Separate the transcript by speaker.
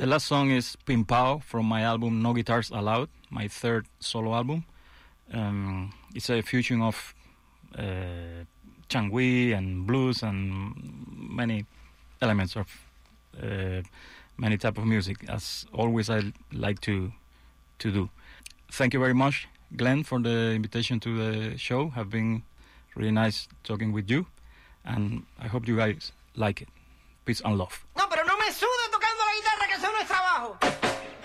Speaker 1: The last song is Pimpao from my album No Guitars Allowed, my third solo album. It's a fusion of changui and blues and many elements of many type of music, as always I like to do. Thank you very much, Glenn, for the invitation to the show. Have been really nice talking with you, and I hope you guys like it. Peace and love.
Speaker 2: No, pero no me suda tocando la guitarra, que eso no es trabajo.